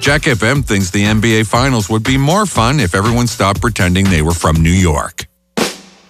Jack FM thinks the NBA Finals would be more fun if everyone stopped pretending they were from New York.